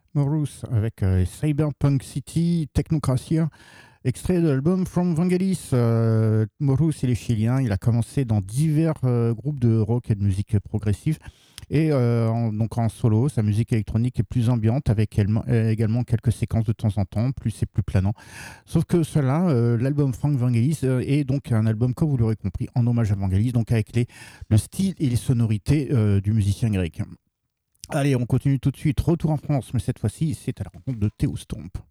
Morus avec Cyberpunk City, Technocracia, extrait de l'album From Vangelis. Morus, il est chilien, il a commencé dans divers groupes de rock et de musique progressive. Et donc en solo, sa musique électronique est plus ambiante avec également quelques séquences de temps en temps, plus et plus planant. Sauf que cela, l'album Frank Vangelis est donc un album, comme vous l'aurez compris, en hommage à Vangelis, donc avec le style et les sonorités du musicien grec. Allez, on continue tout de suite. Retour en France, mais cette fois-ci, c'est à la rencontre de Théo Stomp.